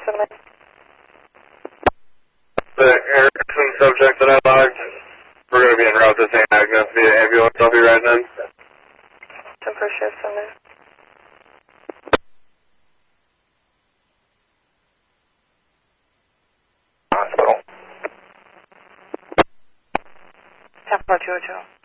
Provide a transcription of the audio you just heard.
7. The Erickson subject that I logged, we're going to be en route to St. Agnes via ambulance. I'll be right in. 10 for shift 7. Hospital. 10 for 202.